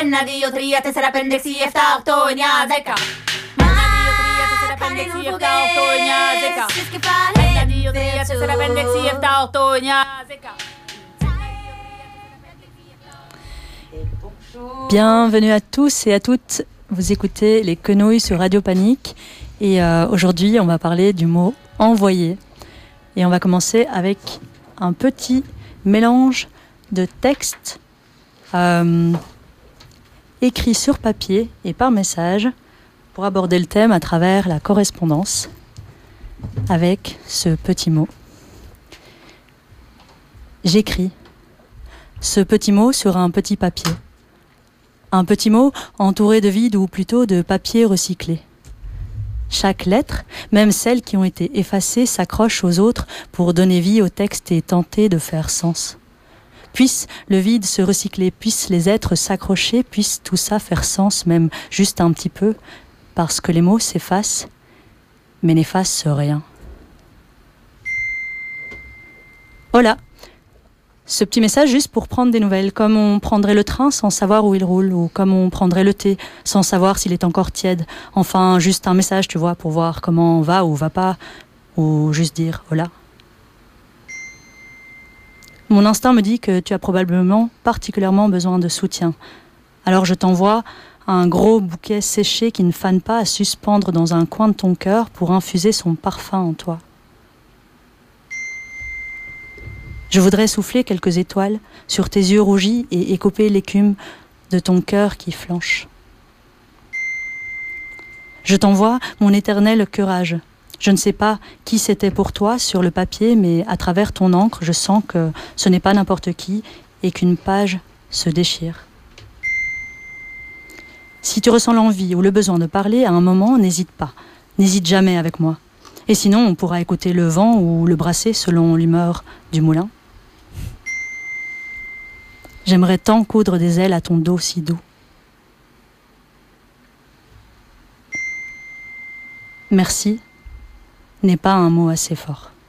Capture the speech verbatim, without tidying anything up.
Hennadi och tre till appendix i efter auto i Njazeka. Hennadi och tre till appendix i efter auto i Njazeka. Hennadi och tre till appendix i efter auto i Njazeka. Bienvenue à tous et à toutes. Vous écoutez les Quenouilles sur Radio Panique. Et euh, aujourd'hui, on va parler du mot envoyer. Et on va commencer avec un petit mélange de textes euh, écrits sur papier et par message pour aborder le thème à travers la correspondance avec ce petit mot. J'écris ce petit mot sur un petit papier. Un petit mot entouré de vide ou plutôt de papier recyclé. Chaque lettre, même celles qui ont été effacées, s'accroche aux autres pour donner vie au texte et tenter de faire sens. Puisse le vide se recycler, puissent les êtres s'accrocher, puisse tout ça faire sens, même juste un petit peu, parce que les mots s'effacent, mais n'effacent rien. Voilà. Ce petit message juste pour prendre des nouvelles, comme on prendrait le train sans savoir où il roule, ou comme on prendrait le thé sans savoir s'il est encore tiède. Enfin, juste un message, tu vois, pour voir comment on va ou va pas, ou juste dire hola. Mon instinct me dit que tu as probablement particulièrement besoin de soutien. Alors je t'envoie un gros bouquet séché qui ne fane pas à suspendre dans un coin de ton cœur pour infuser son parfum en toi. Je voudrais souffler quelques étoiles sur tes yeux rougis et écoper l'écume de ton cœur qui flanche. Je t'envoie mon éternel courage. Je ne sais pas qui c'était pour toi sur le papier, mais à travers ton encre, je sens que ce n'est pas n'importe qui et qu'une page se déchire. Si tu ressens l'envie ou le besoin de parler à un moment, n'hésite pas. N'hésite jamais avec moi. Et sinon, on pourra écouter le vent ou le brasser selon l'humeur du moulin. J'aimerais tant coudre des ailes à ton dos si doux. Merci n'est pas un mot assez fort.